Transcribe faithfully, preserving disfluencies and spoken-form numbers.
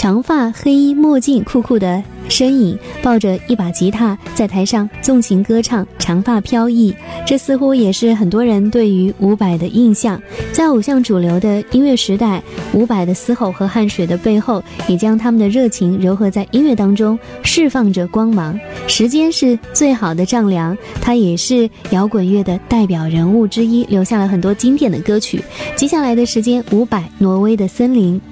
长发黑衣墨镜酷酷的身影，抱着一把吉他在台上纵情歌唱，长发飘逸，这似乎也是很多人对于伍佰的印象。在偶像主流的音乐时代，伍佰的嘶吼和汗水的背后，也将他们的热情糅合在音乐当中，释放着光芒。时间是最好的丈量，他也是摇滚乐的代表人物之一，留下了很多经典的歌曲。接下来的时间，伍佰《挪威的森林》。